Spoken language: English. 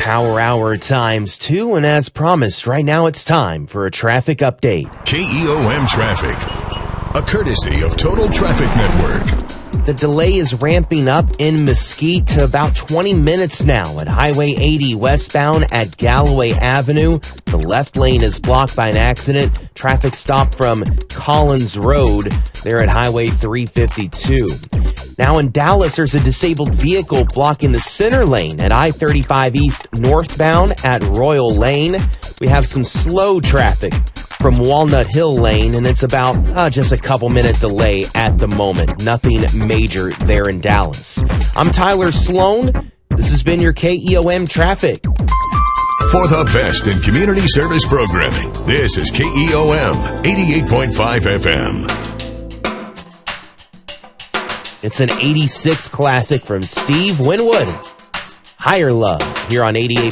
Power Hour times 2, and as promised, right now it's time for a traffic update. KEOM Traffic, a courtesy of Total Traffic Network. The delay is ramping up in Mesquite to about 20 minutes now at Highway 80 westbound at Galloway Avenue. The left lane is blocked by an accident. Traffic stop from Collins Road there at Highway 352. Now in Dallas, there's a disabled vehicle blocking the center lane at I-35 East northbound at Royal Lane. We have some slow traffic from Walnut Hill Lane, and it's about just a couple minute delay at the moment. Nothing major there in Dallas. I'm Tyler Sloan. This has been your KEOM Traffic. For the best in community service programming, this is KEOM 88.5 FM. It's an 86 classic from Steve Winwood. Higher Love here on 88.5